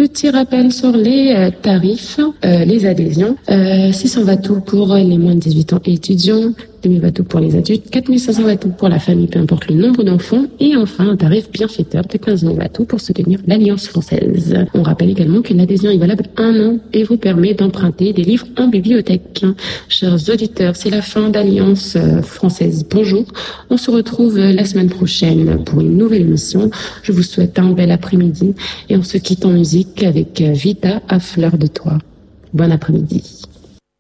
Petit rappel sur les tarifs, les adhésions. 600 watts pour les moins de 18 ans et étudiants, 2000 watts pour les adultes, 4500 watts pour la famille, peu importe le nombre d'enfants. Et enfin, un tarif bienfaiteur de 15 000 watts pour soutenir l'Alliance française. On rappelle également que l'adhésion est valable 1 an et vous permet d'emprunter des livres en bibliothèque. Chers auditeurs, c'est la fin d'Alliance française. Bonjour. On se retrouve la semaine prochaine pour une nouvelle émission. Je vous souhaite un bel après-midi et on se quitte en musique avec Vita à fleur de toi. Bon après-midi.